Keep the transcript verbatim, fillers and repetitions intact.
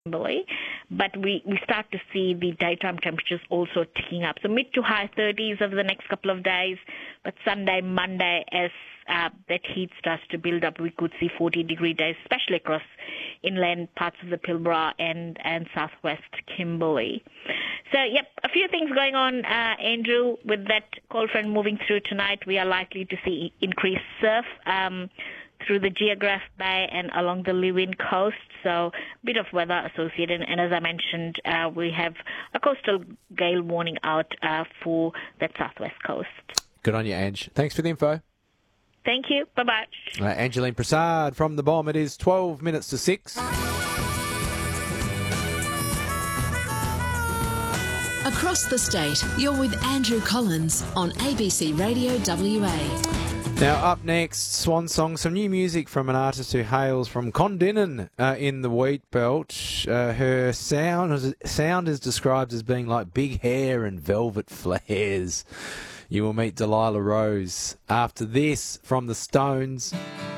Kimberley, but we, we start to see the daytime temperatures also ticking up. So mid to high thirties over the next couple of days, but Sunday, Monday, as uh, that heat starts to build up, we could see forty degree days, especially across inland parts of the Pilbara and, and southwest Kimberley. So, yep, a few things going on, uh, Andrew. With that cold front moving through tonight, we are likely to see increased surf um, through the Geograph Bay and along the Lewin coast, so a bit of weather associated. And as I mentioned, uh, we have a coastal gale warning out uh, for that southwest coast. Good on you, Ange. Thanks for the info. Thank you. Bye-bye. Uh, Angeline Prasad from the Bomb. It is twelve minutes to six. Across the state, you're with Andrew Collins on A B C Radio W A. Now, up next, Swan Song, some new music from an artist who hails from Condinnon uh, in the Wheat Belt. Uh, her sound is, sound is described as being like big hair and velvet flares. You will meet Delilah Rose after this from the Stones.